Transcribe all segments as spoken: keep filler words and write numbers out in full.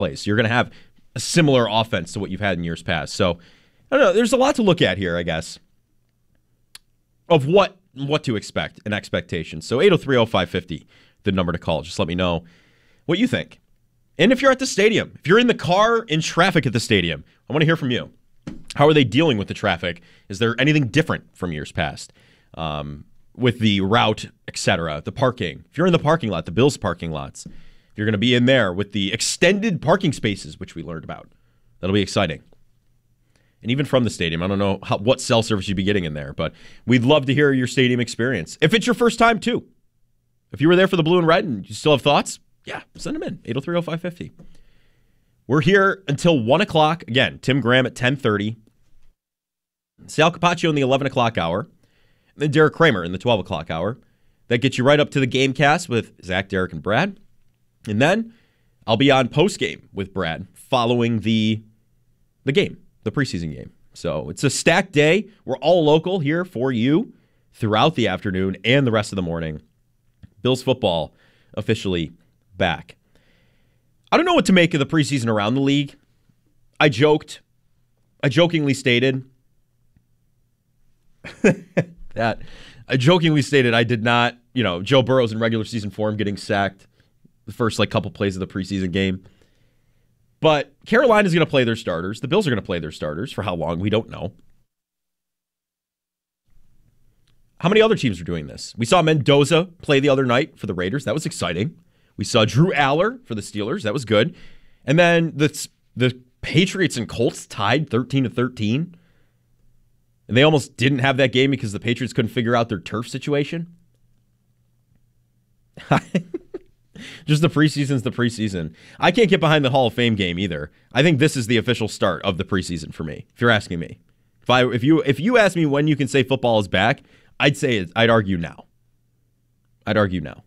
place. You're going to have a similar offense to what you've had in years past. So, I don't know. There's a lot to look at here, I guess, of what what to expect and expectations. So eight oh three oh five fifty, the number to call. Just let me know what you think. And if you're at the stadium, if you're in the car in traffic at the stadium, I want to hear from you. How are they dealing with the traffic? Is there anything different from years past um, with the route, et cetera, the parking? If you're in the parking lot, the Bills parking lots, if you're going to be in there with the extended parking spaces, which we learned about, that'll be exciting. And even from the stadium, I don't know how, what cell service you'd be getting in there, but we'd love to hear your stadium experience. If it's your first time, too. If you were there for the blue and red and you still have thoughts, yeah, send them in. eight oh three oh five fifty. We're here until one o'clock. Again, Tim Graham at ten thirty. Sal Capaccio in the eleven o'clock hour. And then Derek Kramer in the twelve o'clock hour. That gets you right up to the Gamecast with Zach, Derek, and Brad. And then I'll be on postgame with Brad following the the game, the preseason game. So it's a stacked day. We're all local here for you throughout the afternoon and the rest of the morning. Bills football officially back. I don't know what to make of the preseason around the league. I joked. I jokingly stated that I jokingly stated I did not, you know, Joe Burrow's in regular season form getting sacked the first like couple plays of the preseason game. But Carolina's going to play their starters. The Bills are going to play their starters. For how long, we don't know. How many other teams are doing this? We saw Mendoza play the other night for the Raiders. That was exciting. We saw Drew Aller for the Steelers. That was good. And then the the Patriots and Colts tied thirteen to thirteen. And they almost didn't have that game because the Patriots couldn't figure out their turf situation. Just the preseason's the preseason. I can't get behind the Hall of Fame game either. I think this is the official start of the preseason for me, if you're asking me. If I if you if you ask me when you can say football is back, I'd say it, I'd argue now. I'd argue now.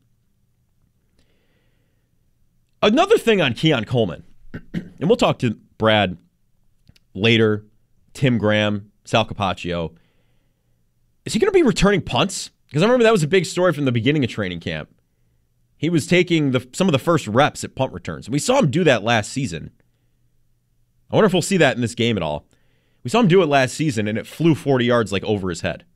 Another thing on Keon Coleman, and we'll talk to Brad later, Tim Graham, Sal Capaccio. Is he going to be returning punts? Because I remember that was a big story from the beginning of training camp. He was taking the, some of the first reps at punt returns. And we saw him do that last season. I wonder if we'll see that in this game at all. We saw him do it last season, and it flew forty yards like over his head.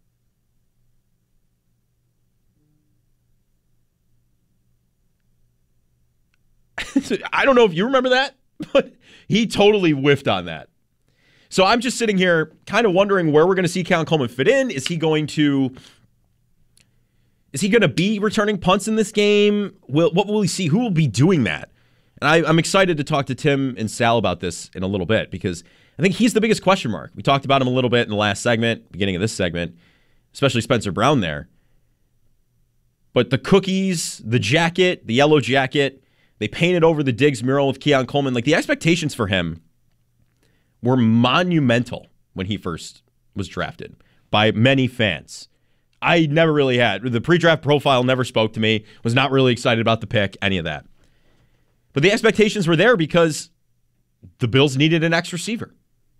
I don't know if you remember that, but he totally whiffed on that. So I'm just sitting here kind of wondering where we're going to see Keon Coleman fit in. Is he going to is he going to be returning punts in this game? Will, what will we see? Who will be doing that? And I, I'm excited to talk to Tim and Sal about this in a little bit because I think he's the biggest question mark. We talked about him a little bit in the last segment, beginning of this segment, especially Spencer Brown there. But the cookies, the jacket, the yellow jacket, they painted over the Diggs mural with Keon Coleman. Like, the expectations for him were monumental when he first was drafted by many fans. I never really had. The pre-draft profile never spoke to me, was not really excited about the pick, any of that. But the expectations were there because the Bills needed an X receiver.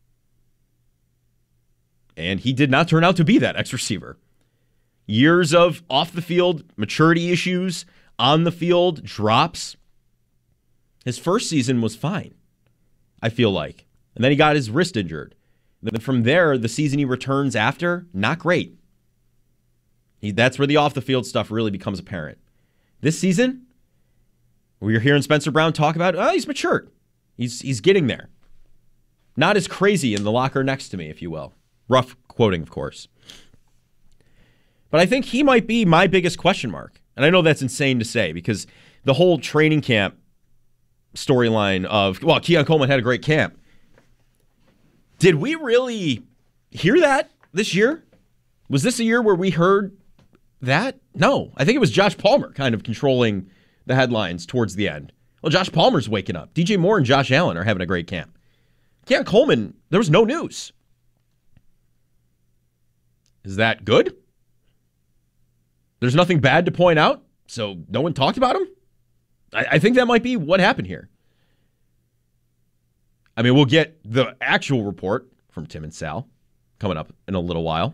And he did not turn out to be that X receiver. Years of off-the-field maturity issues, on-the-field drops. His first season was fine, I feel like. And then he got his wrist injured. And then from there, the season he returns after, not great. He, that's where the off-the-field stuff really becomes apparent. This season, we're hearing Spencer Brown talk about, oh, he's matured. He's, he's getting there. Not as crazy in the locker next to me, if you will. Rough quoting, of course. But I think he might be my biggest question mark. And I know that's insane to say because the whole training camp storyline of, well, Keon Coleman had a great camp. Did we really hear that this year? Was this a year where we heard that? No. I think it was Josh Palmer kind of controlling the headlines towards the end. Well, Josh Palmer's waking up. D J Moore and Josh Allen are having a great camp. Keon Coleman, there was no news. Is that good? There's nothing bad to point out, so no one talked about him? I, I think that might be what happened here. I mean, we'll get the actual report from Tim and Sal coming up in a little while.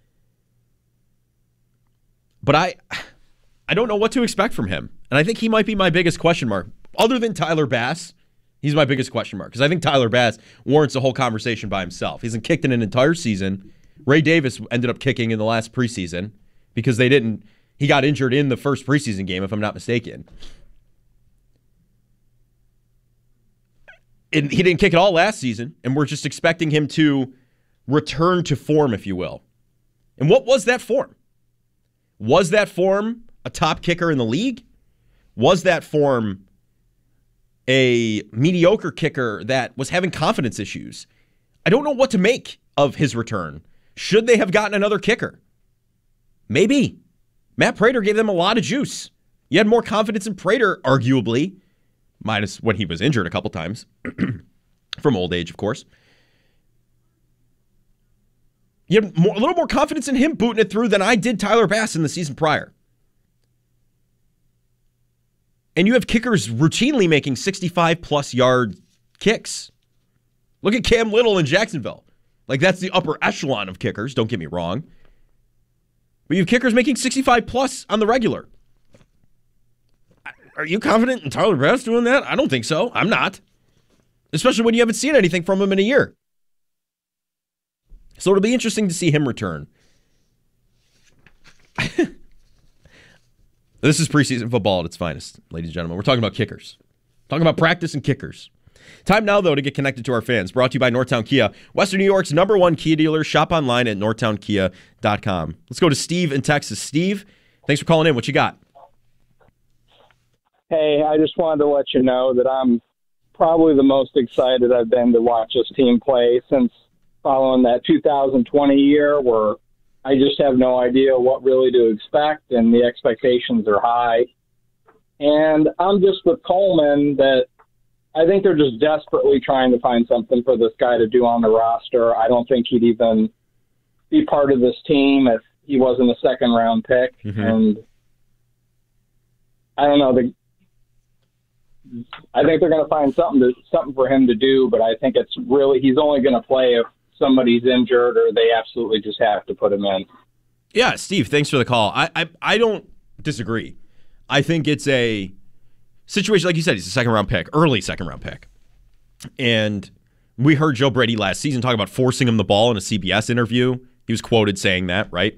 But I I don't know what to expect from him. And I think he might be my biggest question mark. Other than Tyler Bass, He's my biggest question mark because I think Tyler Bass warrants a whole conversation by himself. He hasn't kicked in an entire season. Ray Davis ended up kicking in the last preseason because they didn't. He got injured in the first preseason game, if I'm not mistaken. And he didn't kick at all last season, and we're just expecting him to return to form, if you will. And what was that form? Was that form a top kicker in the league? Was that form a mediocre kicker that was having confidence issues? I don't know what to make of his return. Should they have gotten another kicker? Maybe. Matt Prater gave them a lot of juice. You had more confidence in Prater, arguably, minus when he was injured a couple times, from old age, of course. You had more, a little more confidence in him booting it through than I did Tyler Bass in the season prior. And you have kickers routinely making sixty-five plus yard kicks. Look at Cam Little in Jacksonville. Like, that's the upper echelon of kickers, don't get me wrong. But you have kickers making sixty-five plus on the regular. Are you confident in Tyler Bass doing that? I don't think so. I'm not. Especially when you haven't seen anything from him in a year. So it'll be interesting to see him return. This is preseason football at its finest, ladies and gentlemen. We're talking about kickers. Talking about practice and kickers. Time now, though, to get connected to our fans. Brought to you by Northtown Kia, Western New York's number one Kia dealer. Shop online at northtown kia dot com. Let's go to Steve in Texas. Steve, thanks for calling in. What you got? Hey, I just wanted to let you know that I'm probably the most excited I've been to watch this team play since following that two thousand twenty year where I just have no idea what really to expect, and the expectations are high. And I'm just with Coleman that I think they're just desperately trying to find something for this guy to do on the roster. I don't think he'd even be part of this team if he wasn't a second-round pick. Mm-hmm. And I don't know. The, I think they're going to find something to, something for him to do, but I think it's really he's only going to play if somebody's injured or they absolutely just have to put him in. Yeah, Steve, thanks for the call. I I, I don't disagree. I think it's a situation, like you said, he's a second-round pick, early second-round pick. And we heard Joe Brady last season talk about forcing him the ball in a C B S interview. He was quoted saying that, right?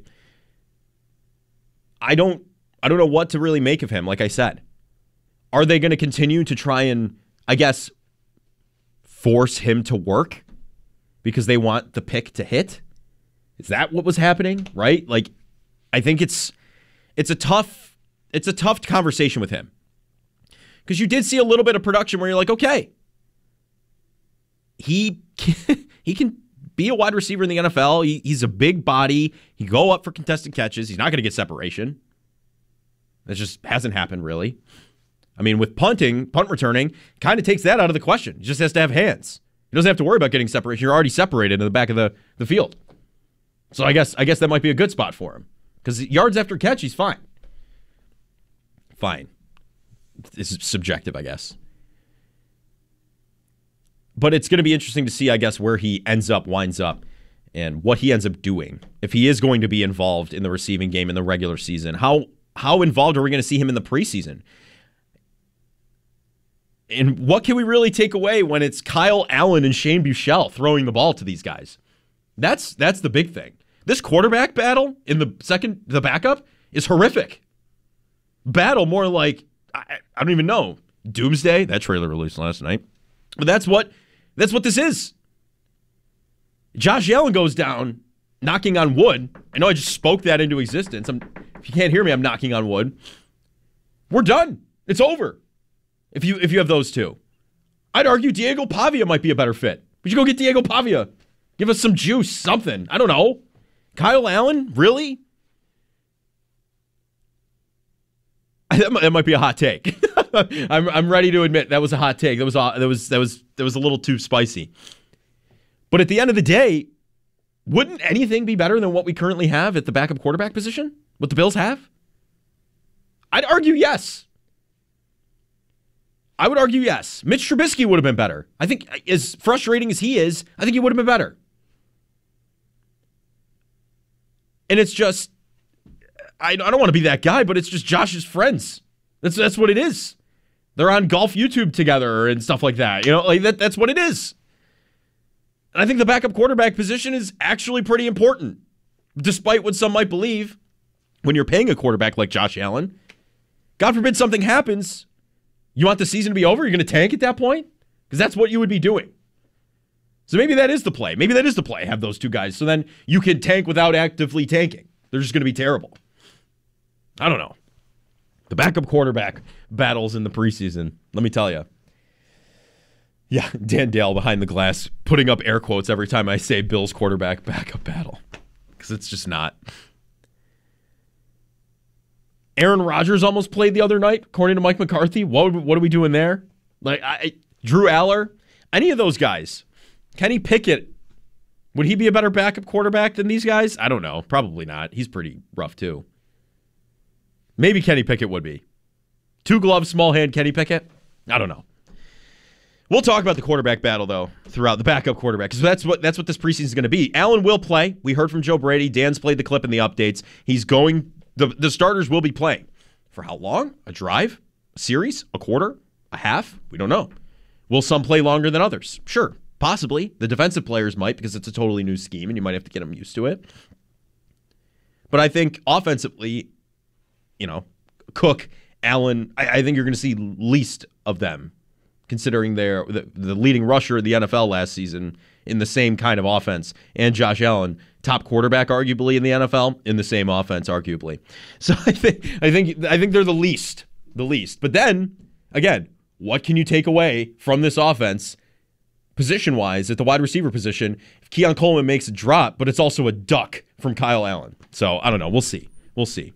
I don't I don't know what to really make of him, like I said. Are they going to continue to try and, I guess, force him to work because they want the pick to hit? Is that what was happening, right? Like, I think it's it's a tough it's a tough conversation with him. Because you did see a little bit of production where you're like, okay, he can, he can be a wide receiver in the N F L. He, he's a big body. He can go up for contested catches. He's not going to get separation. That just hasn't happened, really. I mean, with punting, punt returning, kind of takes that out of the question. He just has to have hands. He doesn't have to worry about getting separation. You're already separated in the back of the, the field. So I guess I guess that might be a good spot for him. Because yards after catch, he's fine. Fine. This is subjective, I guess. But it's going to be interesting to see, I guess, where he ends up, winds up, and what he ends up doing. If he is going to be involved in the receiving game in the regular season, how how involved are we going to see him in the preseason? And what can we really take away when it's Kyle Allen and Shane Buechele throwing the ball to these guys? That's that's the big thing. This quarterback battle in the second, the backup, is horrific. Battle more like, I, I don't even know, Doomsday. That trailer released last night. But that's what that's what this is. Josh Allen goes down, knocking on wood. I know I just spoke that into existence. I'm, if you can't hear me, I'm knocking on wood. We're done. It's over. If you if you have those two. I'd argue Diego Pavia might be a better fit. But you go get Diego Pavia. Give us some juice, something. I don't know. Kyle Allen? Really? That might, that might be a hot take. I'm I'm ready to admit that was a hot take. That was that was that was that was a little too spicy. But at the end of the day, wouldn't anything be better than what we currently have at the backup quarterback position? What the Bills have? I'd argue yes. I would argue yes. Mitch Trubisky would have been better. I think, as frustrating as he is, I think he would have been better. And it's just, I, I don't want to be that guy, but it's just Josh's friends. That's that's what it is. They're on golf YouTube together and stuff like that. You know, like that, that's what it is. And I think the backup quarterback position is actually pretty important, despite what some might believe. When you're paying a quarterback like Josh Allen, God forbid something happens, you want the season to be over? You're going to tank at that point? Because that's what you would be doing. So maybe that is the play. Maybe that is the play, have those two guys. So then you can tank without actively tanking. They're just going to be terrible. I don't know. The backup quarterback battles in the preseason, let me tell you. Yeah, Dan Dale behind the glass, putting up air quotes every time I say Bills quarterback backup battle. Because it's just not. Aaron Rodgers almost played the other night, according to Mike McCarthy. What, what are we doing there? Like I, Drew Aller, any of those guys. Kenny Pickett, would he be a better backup quarterback than these guys? I don't know. Probably not. He's pretty rough too. Maybe Kenny Pickett would be. Two gloves, small hand, Kenny Pickett? I don't know. We'll talk about the quarterback battle, though, throughout the backup quarterback, because that's what that's what this preseason is going to be. Allen will play. We heard from Joe Brady. Dan's played the clip in the updates. He's going... The, the starters will be playing. For how long? A drive? A series? A quarter? A half? We don't know. Will some play longer than others? Sure. Possibly. The defensive players might, because it's a totally new scheme, and you might have to get them used to it. But I think offensively, you know, Cook, Allen, I, I think you're going to see least of them, considering they're the, the leading rusher of the N F L last season in the same kind of offense, and Josh Allen, top quarterback arguably in the N F L, in the same offense arguably. So I think I think I think they're the least, the least. But then again, what can you take away from this offense position-wise at the wide receiver position if Keon Coleman makes a drop, but it's also a duck from Kyle Allen? So I don't know. We'll see. We'll see.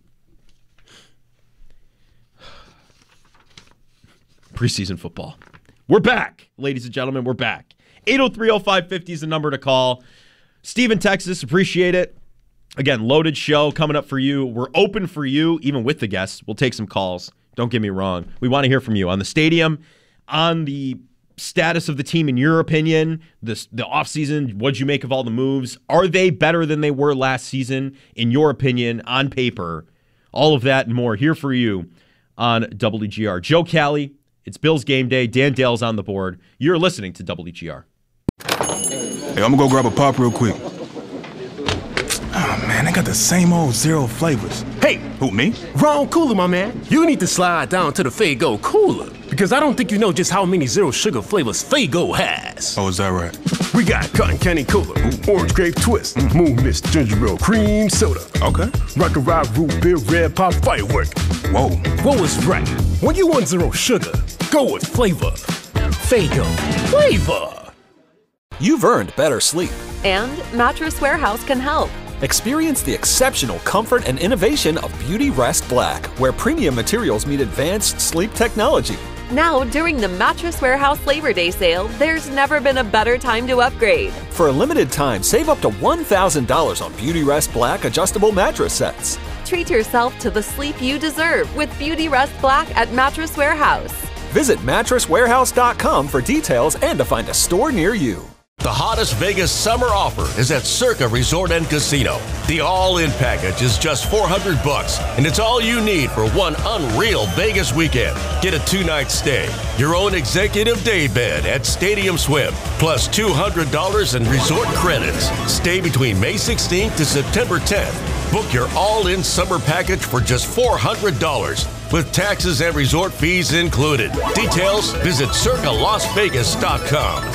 Preseason football. We're back, ladies and gentlemen. We're back. eight oh three oh five fifty is the number to call. Steve in Texas, appreciate it. Again, loaded show coming up for you. We're open for you, even with the guests. We'll take some calls. Don't get me wrong. We want to hear from you on the stadium, on the status of the team in your opinion, the, the offseason, what'd you make of all the moves? Are they better than they were last season, in your opinion, on paper? All of that and more here for you on W G R. Joe Cali, it's Bills game day. Dan Dale's on the board. You're listening to W G R. Hey, I'm gonna go grab a pop real quick. Oh, man, they got the same old zero flavors. Hey! Who, me? Wrong cooler, my man. You need to slide down to the Faygo cooler, because I don't think you know just how many zero sugar flavors Faygo has. Oh, is that right? We got Cotton Candy Cola, Orange Grape Twist, mm. Moon Mist Ginger Ale Cream Soda. Okay. Rock and Rock Root Beer Red Pop Firework. Whoa. What was right? When you want zero sugar, go with flavor. Faygo. Flavor. You've earned better sleep. And Mattress Warehouse can help. Experience the exceptional comfort and innovation of Beauty Rest Black, where premium materials meet advanced sleep technology. Now, during the Mattress Warehouse Labor Day sale, there's never been a better time to upgrade. For a limited time, save up to one thousand dollars on Beauty Rest Black adjustable mattress sets. Treat yourself to the sleep you deserve with Beauty Rest Black at Mattress Warehouse. Visit mattress warehouse dot com for details and to find a store near you. The hottest Vegas summer offer is at Circa Resort and Casino. The all-in package is just four hundred bucks, and it's all you need for one unreal Vegas weekend. Get a two-night stay, your own executive day bed at Stadium Swim, plus two hundred dollars in resort credits. Stay between May sixteenth to September tenth. Book your all-in summer package for just four hundred dollars, with taxes and resort fees included. Details, visit circa las vegas dot com.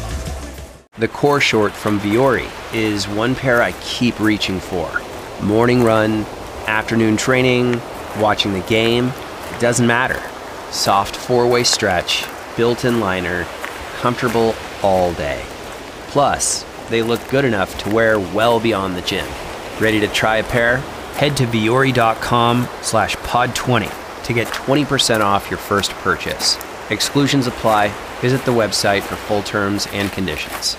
The core short from Vuori is one pair I keep reaching for. Morning run, afternoon training, watching the game, it doesn't matter. Soft four-way stretch, built-in liner, comfortable all day. Plus, they look good enough to wear well beyond the gym. Ready to try a pair? Head to vuori dot com slash pod twenty to get twenty percent off your first purchase. Exclusions apply. Visit the website for full terms and conditions.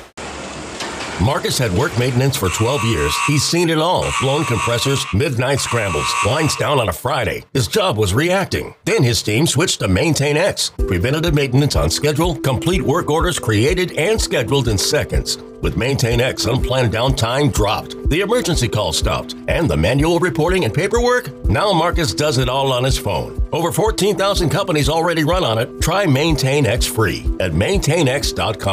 Marcus had work maintenance for twelve years. He's seen it all. Blown compressors, midnight scrambles, lines down on a Friday. His job was reacting. Then his team switched to Maintain X. Preventative maintenance on schedule, complete work orders created and scheduled in seconds. With Maintain X, unplanned downtime dropped. the emergency call stopped, and the manual reporting and paperwork? Now Marcus does it all on his phone. Over fourteen thousand companies already run on it. Try MaintainX free at maintain x dot com.